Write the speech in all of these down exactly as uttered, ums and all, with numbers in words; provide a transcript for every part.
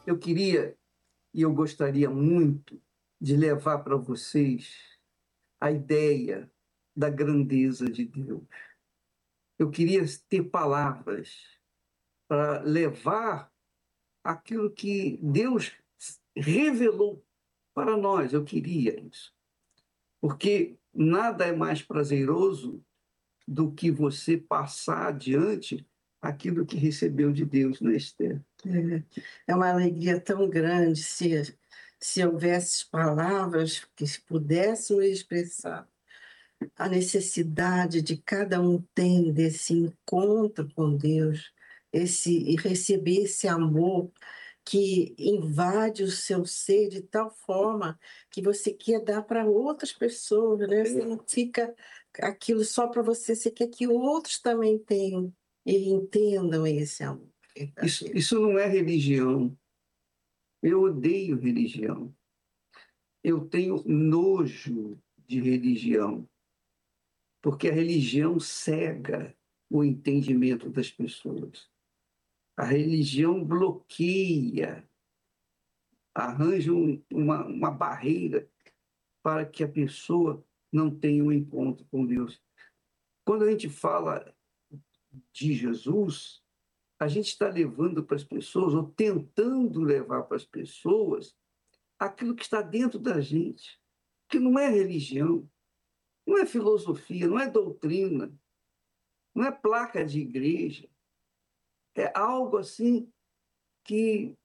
Eu queria e eu gostaria muito de levar para vocês a ideia da grandeza de Deus. Eu queria ter palavras para levar aquilo que Deus revelou para nós. Eu queria isso. Porque nada é mais prazeroso do que você passar adiante aquilo que recebeu de Deus, né, Esther? É, é uma alegria tão grande se, se houvesse palavras que pudéssemos expressar a necessidade de cada um tem desse encontro com Deus, esse, e receber esse amor que invade o seu ser de tal forma que você quer dar para outras pessoas, né? Você não fica aquilo só para você, você quer que outros também tenham e entendam esse amor. Isso, isso não é religião. Eu odeio religião. Eu tenho nojo de religião, porque a religião cega o entendimento das pessoas. A religião bloqueia, arranja um, uma, uma barreira para que a pessoa não tenha um encontro com Deus. Quando a gente fala de Jesus, a gente está levando para as pessoas, ou tentando levar para as pessoas, aquilo que está dentro da gente, que não é religião, não é filosofia, não é doutrina, não é placa de igreja, é algo assim que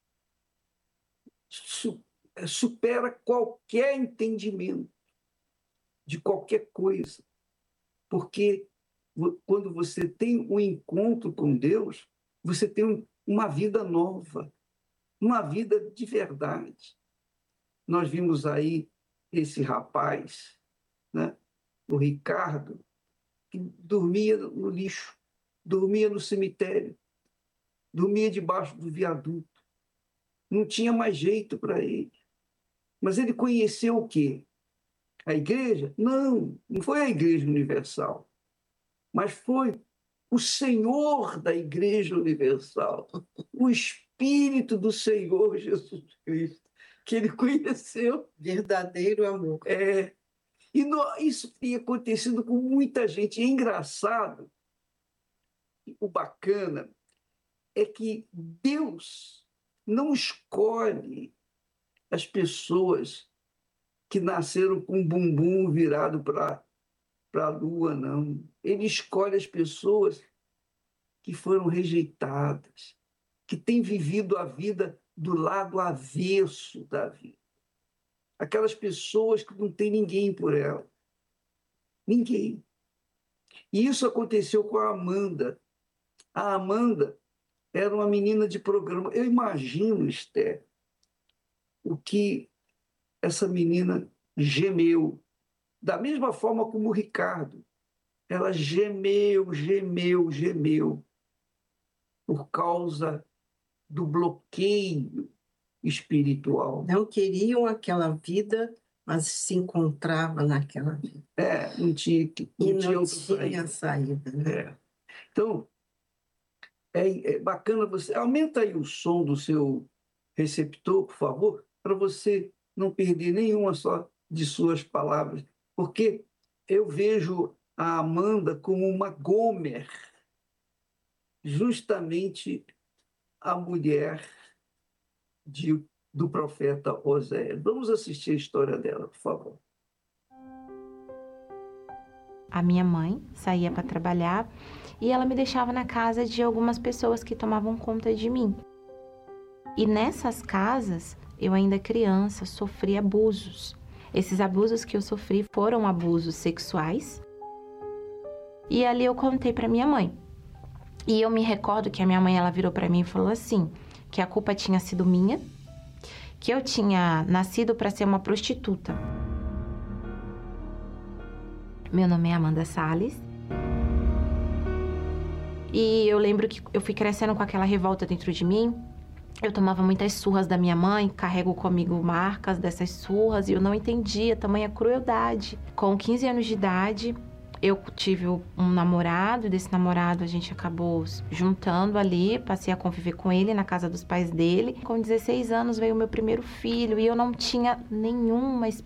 supera qualquer entendimento de qualquer coisa. Porque quando você tem um encontro com Deus, você tem uma vida nova, uma vida de verdade. Nós vimos aí esse rapaz, né, o Ricardo, que dormia no lixo, dormia no cemitério, dormia debaixo do viaduto. Não tinha mais jeito para ele. Mas ele conheceu o quê? A igreja? Não, não foi a Igreja Universal, mas foi o Senhor da Igreja Universal, o Espírito do Senhor Jesus Cristo, que ele conheceu. Verdadeiro amor. É, e no, isso tem acontecido com muita gente. É engraçado, o bacana é que Deus não escolhe as pessoas que nasceram com o bumbum virado para a lua, não. Ele escolhe as pessoas que foram rejeitadas, que têm vivido a vida do lado avesso da vida. Aquelas pessoas que não tem ninguém por ela. Ninguém. E isso aconteceu com a Amanda. A Amanda era uma menina de programa. Eu imagino, Esther, o que essa menina gemeu. Da mesma forma como o Ricardo. Ela gemeu, gemeu, gemeu, por causa do bloqueio espiritual. Não queriam aquela vida, mas se encontrava naquela vida. É, não tinha, não e não tinha, tinha saída. Né? É. Então, é, é bacana você... Aumenta aí o som do seu receptor, por favor, para você não perder nenhuma só de suas palavras, porque eu vejo a Amanda como uma Gomer, justamente a mulher de, do profeta Oséias. Vamos assistir a história dela, por favor. A minha mãe saía para trabalhar e ela me deixava na casa de algumas pessoas que tomavam conta de mim. E nessas casas, eu ainda criança, sofri abusos. Esses abusos que eu sofri foram abusos sexuais. E ali eu contei para minha mãe. E eu me recordo que a minha mãe ela virou para mim e falou assim, que a culpa tinha sido minha, que eu tinha nascido para ser uma prostituta. Meu nome é Amanda Salles. E eu lembro que eu fui crescendo com aquela revolta dentro de mim. Eu tomava muitas surras da minha mãe, carrego comigo marcas dessas surras e eu não entendia tamanha crueldade. Com quinze anos de idade, Eu tive um namorado, desse namorado a gente acabou juntando ali, passei a conviver com ele na casa dos pais dele. Com dezesseis anos veio o meu primeiro filho e eu não tinha nenhuma experiência